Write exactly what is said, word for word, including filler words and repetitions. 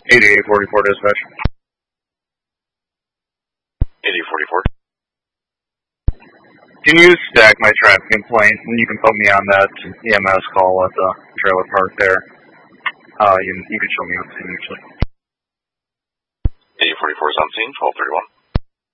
eighty-eight forty-four dispatch. eighty-eight forty-four. Can you stack my traffic complaint and you can put me on that E M S call at the trailer park there? Uh, you, you can show me on scene usually. eighty-eight forty-four is on scene, twelve thirty-one.